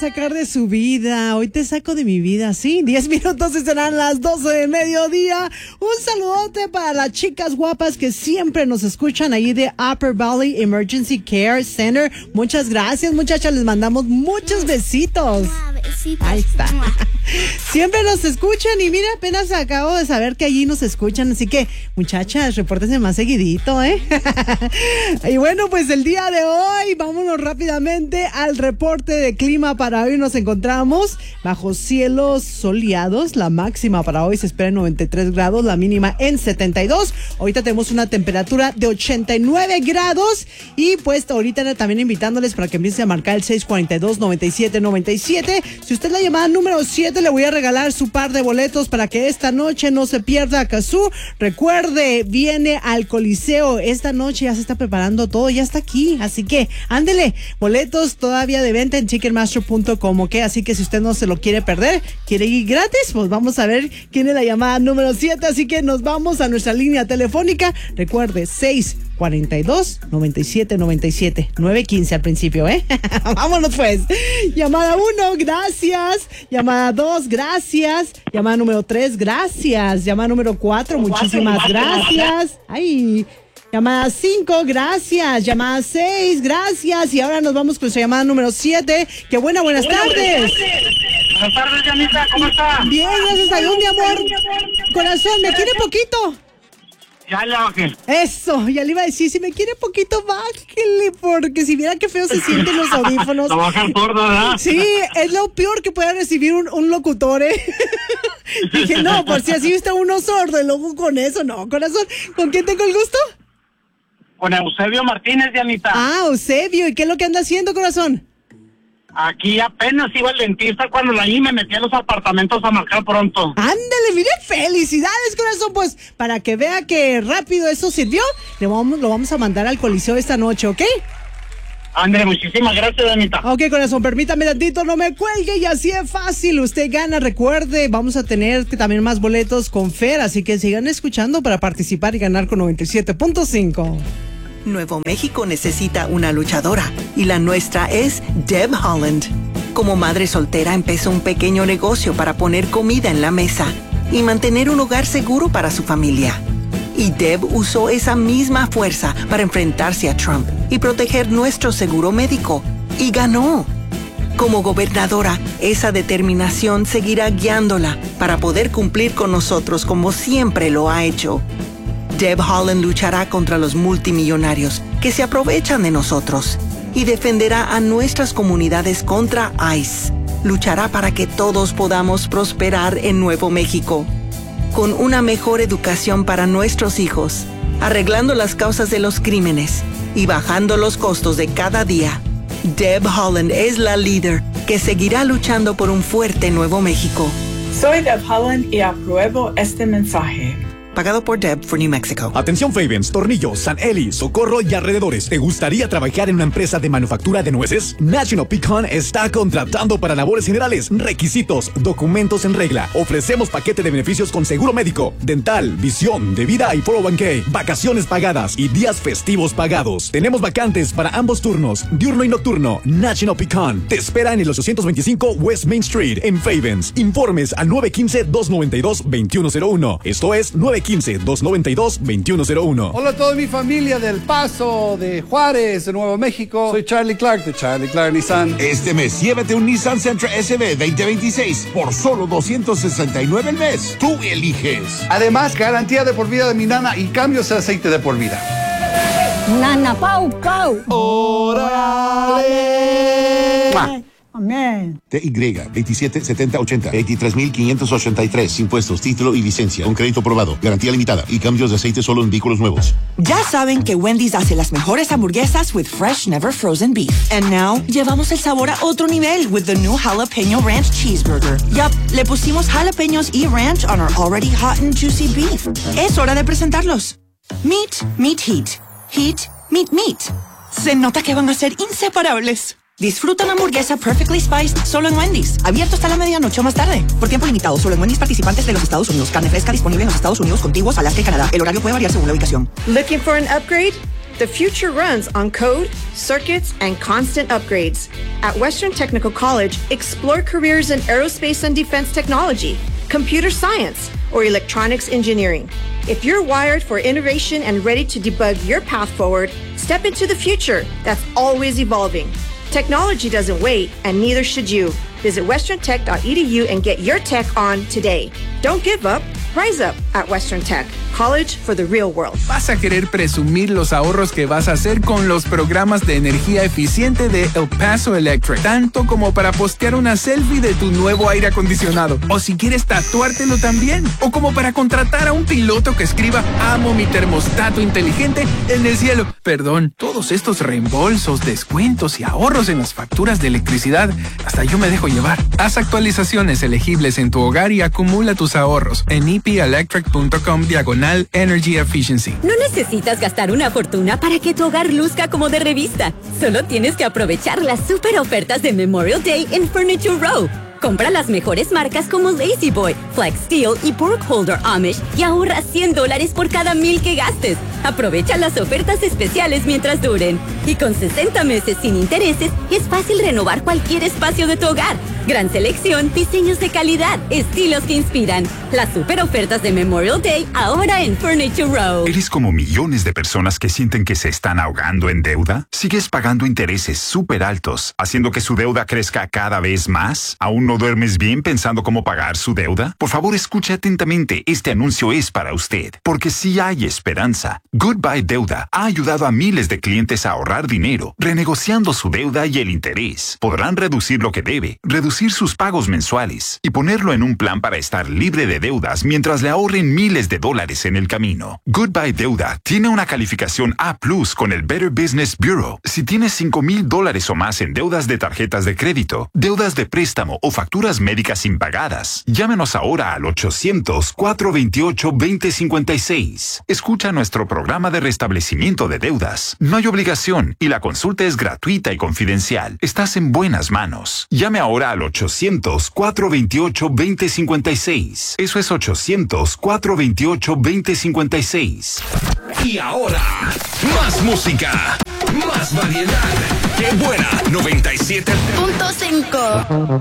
sacar de su vida. Hoy te saco de mi vida, sí. 10 minutos y serán las 12 de mediodía. Un saludote para las chicas guapas que siempre nos escuchan ahí de Upper Valley Emergency Care Center. Muchas gracias, muchachas. Les mandamos muchos besitos. Ahí está. Siempre nos escuchan y mira, apenas acabo de saber que allí nos escuchan. Así que, muchachas, repórtense más seguidito, ¿eh? Y bueno, pues el día de hoy, vámonos rápidamente al reporte de clima para hoy. Nos encontramos bajo cielos soleados. La máxima para hoy se espera en 93 grados, la mínima en 72. Ahorita tenemos una temperatura de 89 grados. Y pues ahorita también invitándoles para que empiecen a marcar el 642-9797. Si usted es la llamada número 7, le voy a regalar su par de boletos para que esta noche no se pierda a Cazzu. Recuerde, viene al Coliseo. Esta noche ya se está preparando todo, ya está aquí. Así que, ándele, boletos todavía de venta en Ticketmaster.com, ¿ok? Así que si usted no se lo quiere perder, quiere ir gratis, pues vamos a ver quién es la llamada número 7. Así que nos vamos a nuestra línea telefónica. Recuerde, 642-9797. 915 al principio, ¿eh? Vámonos pues. Llamada 1, gracias. Llamada 2, gracias. Llamada número 3, gracias. Llamada número 4, muchísimas gracias. Ay. Llamada 5, gracias. Llamada 6, gracias. Y ahora nos vamos con su llamada número 7. ¡Qué buenas tardes! Buenas tardes, Janita, ¿cómo está? Bien, gracias a Dios, mi amor. Corazón, ¿me quiere poquito? Ya le bajé. Eso, ya le iba a decir, si me quiere poquito, bájele, porque si viera qué feo se sienten los audífonos. Lo bajan sordo, ¿verdad? Sí, es lo peor que pueda recibir un locutor, ¿eh? Dije, no, por si así está uno sordo, y luego con eso, no, corazón. ¿Con quién tengo el gusto? Con Eusebio Martínez, Janita. Ah, Eusebio, ¿y qué es lo que anda haciendo, corazón? Aquí apenas iba el dentista cuando ahí me metí a los apartamentos a marcar pronto. Ándale, mire, felicidades, corazón, pues, para que vea que rápido eso sirvió, lo vamos a mandar al Coliseo esta noche, ¿ok? André, muchísimas gracias, Janita. Ok, corazón, permítame tantito, no me cuelgue y así es fácil, usted gana, recuerde, vamos a tener también más boletos con Fer, así que sigan escuchando para participar y ganar con 97.5. Nuevo México necesita una luchadora y la nuestra es Deb Holland. Como madre soltera empezó un pequeño negocio para poner comida en la mesa y mantener un hogar seguro para su familia. Y Deb usó esa misma fuerza para enfrentarse a Trump y proteger nuestro seguro médico. Y ganó. Como gobernadora, esa determinación seguirá guiándola para poder cumplir con nosotros como siempre lo ha hecho. Deb Holland luchará contra los multimillonarios que se aprovechan de nosotros y defenderá a nuestras comunidades contra ICE. Luchará para que todos podamos prosperar en Nuevo México. Con una mejor educación para nuestros hijos, arreglando las causas de los crímenes y bajando los costos de cada día. Deb Holland es la líder que seguirá luchando por un fuerte Nuevo México. Soy Deb Holland y apruebo este mensaje. Pagado por Deb for New Mexico. Atención Favens, Tornillo, San Eli, Socorro y alrededores. ¿Te gustaría trabajar en una empresa de manufactura de nueces? National Pecan está contratando para labores generales. Requisitos, documentos en regla. Ofrecemos paquete de beneficios con seguro médico, dental, visión, de vida y 401k, vacaciones pagadas y días festivos pagados. Tenemos vacantes para ambos turnos, diurno y nocturno. National Pecan te espera en el 825 West Main Street en Favens. Informes al 915-292-2101. Esto es 915-292-2101. Hola a toda mi familia del Paso, de Juárez, de Nuevo México. Soy Charlie Clark de Charlie Clark Nissan. Este mes llévate un Nissan Sentra SB 2026 por solo $269 el mes. Tú eliges. Además, garantía de por vida de mi nana y cambios de aceite de por vida. Nana Pau Pau. ¡Órale! Amén. TY 277080 23.583. Impuestos, título y licencia. Con crédito aprobado. Garantía limitada. Y cambios de aceite solo en vehículos nuevos. Ya saben que Wendy's hace las mejores hamburguesas with fresh, never frozen beef. And now, llevamos el sabor a otro nivel with the new Jalapeno Ranch Cheeseburger. Yup, le pusimos jalapeños y ranch on our already hot and juicy beef. Es hora de presentarlos. Meat, meat, heat. Heat, meat, meat. Se nota que van a ser inseparables. Disfruta una hamburguesa perfectly spiced solo en Wendy's. Abierto hasta la medianoche o más tarde. Por tiempo limitado, solo en Wendy's participantes de los Estados Unidos. Carne fresca disponible en los Estados Unidos, contiguos, Alaska y Canadá. El horario puede variar según la ubicación. Looking for an upgrade? The future runs on code, circuits, and constant upgrades. At Western Technical College, explore careers in aerospace and defense technology, computer science, or electronics engineering. If you're wired for innovation and ready to debug your path forward, step into the future that's always evolving. Technology doesn't wait, and neither should you. Visit westerntech.edu and get your tech on today. Don't give up. Rise up at Western Tech. College for the real world. Vas a querer presumir los ahorros que vas a hacer con los programas de energía eficiente de El Paso Electric, tanto como para postear una selfie de tu nuevo aire acondicionado, o si quieres tatuártelo también, o como para contratar a un piloto que escriba "Amo mi termostato inteligente" en el cielo. Perdón, todos estos reembolsos, descuentos y ahorros en las facturas de electricidad, hasta yo me dejo llevar. Haz actualizaciones elegibles en tu hogar y acumula tus ahorros en epelectric.com/Energy Efficiency. No necesitas gastar una fortuna para que tu hogar luzca como de revista. Solo tienes que aprovechar las super ofertas de Memorial Day en Furniture Row. Compra las mejores marcas como Lazy Boy, Flex Steel y Burkholder Amish y ahorra $100 por cada 1,000 que gastes. Aprovecha las ofertas especiales mientras duren. Y con 60 meses sin intereses, es fácil renovar cualquier espacio de tu hogar. Gran selección, diseños de calidad, estilos que inspiran. Las super ofertas de Memorial Day ahora en Furniture Row. ¿Eres como millones de personas que sienten que se están ahogando en deuda? ¿Sigues pagando intereses súper altos, haciendo que su deuda crezca cada vez más? ¿Aún no duermes bien pensando cómo pagar su deuda? Por favor, escuche atentamente. Este anuncio es para usted, porque sí hay esperanza. Goodbye Deuda ha ayudado a miles de clientes a ahorrar dinero, renegociando su deuda y el interés. Podrán reducir lo que debe, reducir sus pagos mensuales y ponerlo en un plan para estar libre de deudas mientras le ahorren miles de dólares en el camino. Goodbye Deuda tiene una calificación A+ con el Better Business Bureau. Si tienes $5,000 o más en deudas de tarjetas de crédito, deudas de préstamo o facturas médicas impagadas, llámenos ahora al 800-428-2056. Escucha nuestro programa de restablecimiento de deudas. No hay obligación y la consulta es gratuita y confidencial. Estás en buenas manos. Llame ahora al 800-428-2056. Eso es 800-428-2056. Y ahora, más música, más variedad. ¡Qué buena! 97.5